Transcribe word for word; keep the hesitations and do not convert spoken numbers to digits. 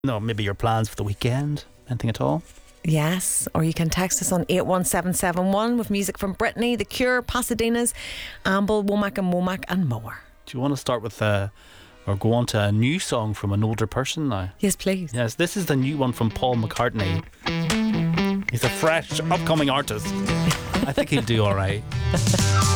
No, maybe your plans for the weekend. Anything at all? Yes, or you can text us on eight one seven seven one with music from Brittany, The Cure, Pasadena's, Amble, Womack and Womack and more. Do you want to start with uh, or go on to a new song from an older person now? Yes, please. Yes, this is the new one from Paul McCartney. He's a fresh, upcoming artist. I think he'll do all right.